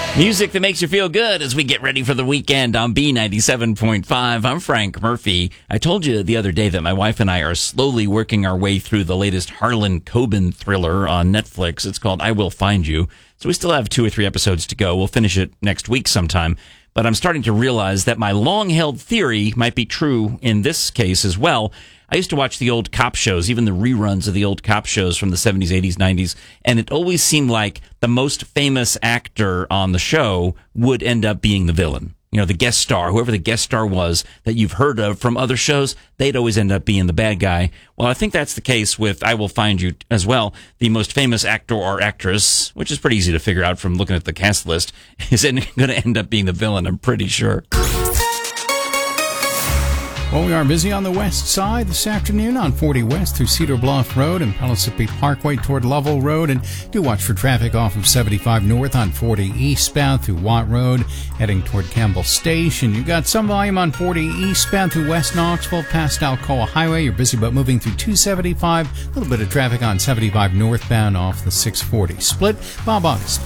Music that makes you feel good as we get ready for the weekend on B97.5. I'm Frank Murphy. I told you the other day that my wife and I are slowly working our way through the latest Harlan Coben thriller on Netflix. It's called I Will Find You. So we still have 2 or 3 episodes to go. We'll finish it next week sometime. But I'm starting to realize that my long-held theory might be true in this case as well. I used to watch the old cop shows, even the reruns of the old cop shows from the 70s, 80s, 90s, and it always seemed like the most famous actor on the show would end up being the villain. You know, the guest star, whoever the guest star was that you've heard of from other shows, they'd always end up being the bad guy. Well, I think that's the case with I Will Find You as well. The most famous actor or actress, which is pretty easy to figure out from looking at the cast list, is going to end up being the villain, I'm pretty sure. Well, we are busy on the west side this afternoon on 40 West through Cedar Bluff Road and Pellissippi Parkway toward Lovell Road. And do watch for traffic off of 75 North on 40 eastbound through Watt Road, heading toward Campbell Station. You've got some volume on 40 eastbound through West Knoxville past Alcoa Highway. You're busy but moving through 275. A little bit of traffic on 75 northbound off the 640 split. Bob August,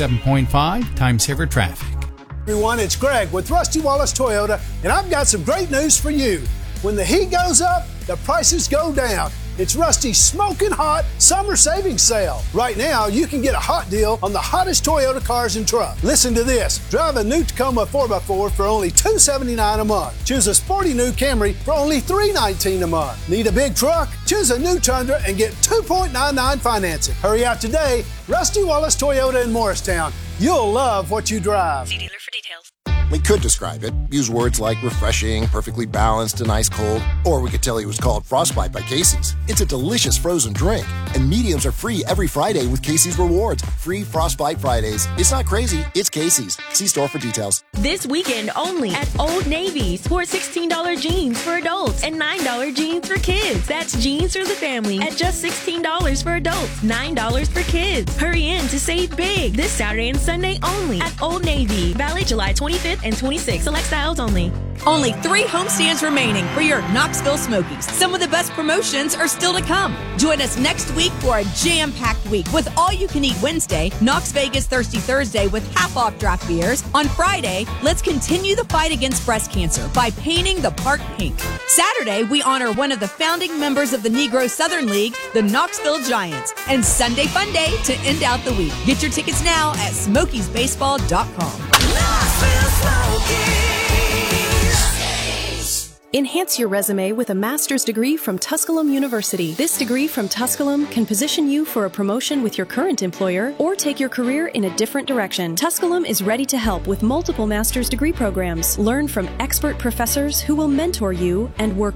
B97.5, Time Saver Traffic. Everyone, it's Greg with Rusty Wallace Toyota, and I've got some great news for you. When the heat goes up, the prices go down. It's Rusty's smoking hot summer savings sale. Right now, you can get a hot deal on the hottest Toyota cars and trucks. Listen to this. Drive a new Tacoma 4x4 for only $279 a month. Choose a sporty new Camry for only $319 a month. Need a big truck? Choose a new Tundra and get 2.99 financing. Hurry out today. Rusty Wallace Toyota in Morristown. You'll love what you drive. See dealer for details. We could describe it, use words like refreshing, perfectly balanced, and ice cold, or we could tell you it was called Frostbite by Casey's. It's a delicious frozen drink, and mediums are free every Friday with Casey's Rewards. Free Frostbite Fridays. It's not crazy, it's Casey's. See store for details. This weekend only at Old Navy. Sport $16 jeans for adults and $9 jeans for kids. That's jeans for the family at just $16 for adults, $9 for kids. Hurry in to save big this Saturday and Sunday only at Old Navy. Valid July 25th and 26th. Select styles only. Only 3 homestands remaining for your Knoxville Smokies. Some of the best promotions are still to come. Join us next week for a jam-packed week with all-you-can-eat Wednesday, Knox Vegas Thirsty Thursday with half-off draft beers. On Friday, let's continue the fight against breast cancer by painting the park pink. Saturday, we honor one of the founding members of the Negro Southern League, the Knoxville Giants. And Sunday Fun Day to end out the week. Get your tickets now at SmokiesBaseball.com. Knoxville Smokies. Enhance your resume with a master's degree from Tusculum University. This degree from Tusculum can position you for a promotion with your current employer or take your career in a different direction. Tusculum is ready to help with multiple master's degree programs. Learn from expert professors who will mentor you and work